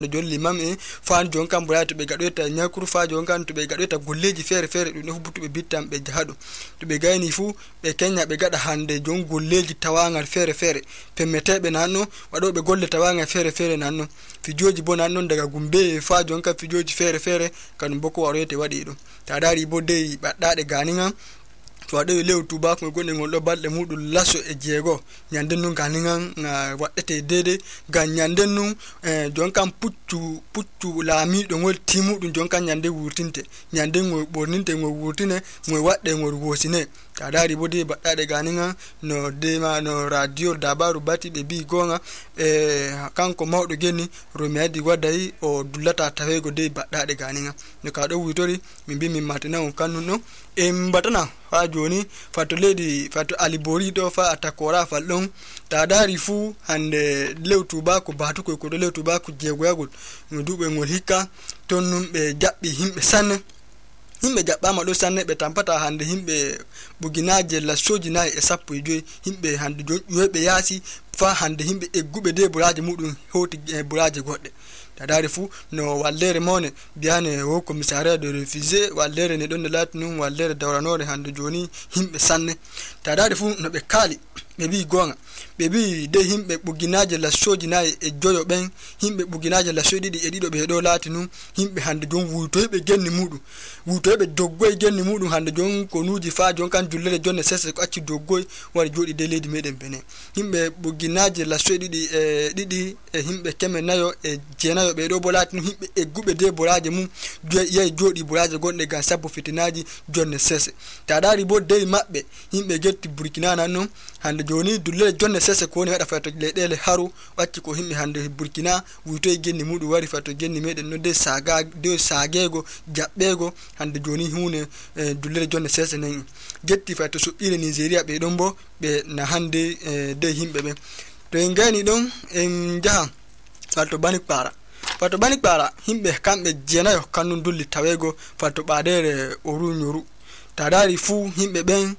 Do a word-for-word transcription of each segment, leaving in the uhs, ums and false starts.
jolli mam e faan jonkan boya to be gadoyta nyakuru fa jonkan to be gadoyta golleji fere fere dum fubutu be bittam be jahado to be gayni fu be kenya be gada hande jon golleji tawangal fere fere pemmetebe nanno wadobe golle tawangal fere fere nanno fijoji bo nanno daga gumbe fa jonkan fijoji fere fere kanum boko warete wadi dum ta dari bo dey baddade ganinga to ade lew tuba ko gonde ngol do balde mudum lasso e jeego nyande nun ganinga na wadete dede ga nyande nun eh, jonkan puccu puccu laami do ngol timudum jonkan nyande wurtinte nyande ngol borninte ngol wurtine ngol wadde ngol wosine ta dari bodi baddade ganinga no dema no radio dabaru bati be bi gonga e eh, kanko mawdo geni romedi wadai o dullata tawego de baddade ganinga no ka do witori min bi min matina on kanno e mbatana fa joni fato ledi fato alibori do fa atakora fa lon ta dari fu hande lewtuba ko batu ko ko do lewtuba ko jegoyagol no dube ngol hikka tonnum be jabbi himbe sanne himbe jabbama do sanne be tampata hande himbe buginaje la soji nay e sappo e joy himbe hande jobe yasi fa hande himbe e gube de buraje mudum hoti e buraje godde ta dari fu no wallere mone biane wo commissariat de refusé wallere ne don latnu wallere dawranore hande joni himbe sanne ta dari fu no be kali be bi gonga be bi de himbe buginaje la soji nay e joyo ben himbe buginaje la soji di e dido be do latinu himbe hande jon wuto be genni mudum wuto be doggoy genni mudum hande jon ko nuji fa jon kan jullere jonne sese ko acci doggoy wari jodi de ledi meden bene himbe buginaje la soji di e didi e himbe keme nayo e jenayo be do bolatinu himbe e gube de boraje mum yey jodi boraje gonde ga sabbo fitinaji jonne sese ta dari bo de mabbe himbe getti burkina nanno hande joni dulle jonne sese ko ni wada fato ledele haru wacci ko himbe hande burkina wutoy genni mudu wari fato genni meden no de saga de sagego jabbego hande joni hune eh, dulle jonne sese nen getti fato so ire Nigeria be don bo be na hande eh, de himbe be to en gani don en jaha fato bani para fato bani para himbe kambe jenayo kanun dulli tawego fato badere oru nyuru tadari fu himbe ben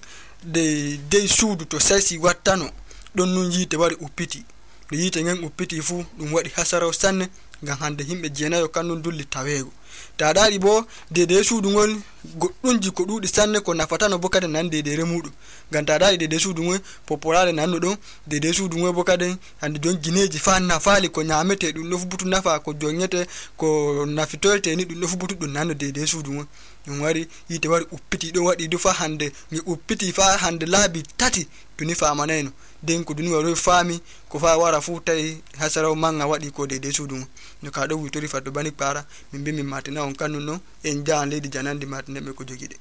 de de suudu to sesi wattano don nun yite wari uppiti do yite ngen uppiti fu dum wadi hasaro sanne ngam hande himbe jenayo kanun dulli tawego ta dari bo de de suudu ngol goddunji ko dudi sanne ko nafatano bokade nan de de remudu ngam ta dari de de suudu ngol popolare nanno don de de suudu ngol bokade hande don gineji fa nafali ko nyamete dum no fubutu nafa ko jonyete ko nafitolte ni dum no fubutu dum nanno de de suudu ngol dum wari yite wari uppiti do wadi do fa hande mi uppiti fa hande labi tati tuni fa maneno den ko duni waro fami ko fa wara futai hasaraw manga wadi ko de de suudu no ka do witori fa do bani para min be min matina on kanno en jaan ledi janandi matne me ko jogide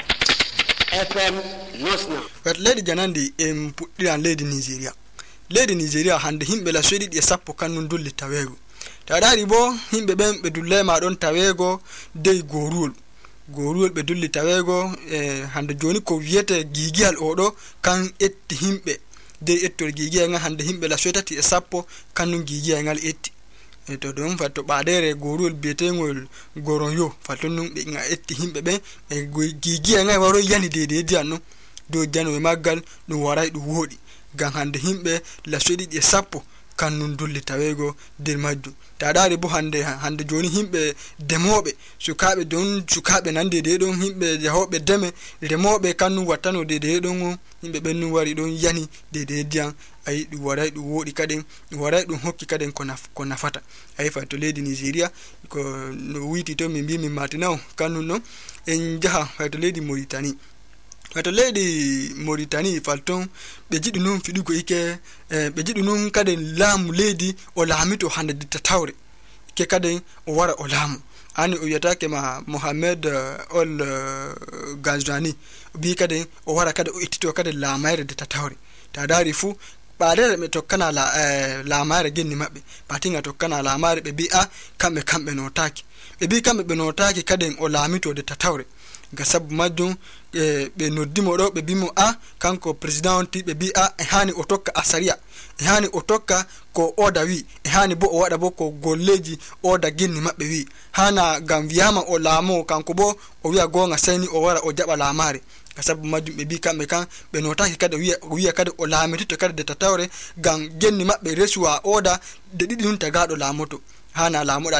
F M Nosna wat ledi janandi em puddiran ledi Nigeria ledi Nigeria hande himbe la sodi e sappo kannun dulli tawego ta dari bo himbe ben be dulle ma don tawego dey gorul gorul be dulli tawego e hande joni ko wiete gigial odo kan etti himbe de ettor gigiya nga hande himbe la sotati e sappo kannun gigiya ngal etti e to dum fatto badere gorul bietengol goronyo fatto nun be nga etti himbe be e gigiya nga waro yani de de dianno do janu e maggal dum waray dum wodi gan hande himbe la sodi e sappo kannun dulli tawego der majju ta dari bo hande hande joni himbe demobe sukabe don sukabe nande de don himbe jahobe deme demobe kannun watano de de don himbe bennu wari don yani de de dian ay du waray du wodi kaden waray dum hokki kaden ko naf ko nafata ay fa to ledi Nigeria ko no witi to min bi min matinaw kannun no en jaha fa to ledi Mauritanie wato ledi Mauritanie falton be jidi non fidugo ike eh, be jidi non kaden lamu ledi o lamito hande ditta tawre ke kaden o wara o lamu ani o yatake ma Mohamed uh, ol uh, Ghazouani bi kaden o wara kaden o itito kaden lamayre ditta tawre ta dari fu baadere me tokkana la eh, lamayre genni mabbe patinga tokkana lamayre be bi a kambe kambe no taki be bi kambe be no taki kaden o lamito ditta tawre ga sabu majjum e be noddimo do be bimo a kanko president ti be bi a e hani o tokka asaria e hani o tokka ko oda wi e hani bo o wada bo ko golleji oda ginni mabbe wi hana gam wiyama o laamo kanko bo o wiya gonga sayni o wara o jaba laamare ga sabu majjum be bi kambe kan be notaki kada wiya o wiya kada o laamiti to kada de tatawre gam genni mabbe resuwa oda de didi nun tagado laamoto hana laamu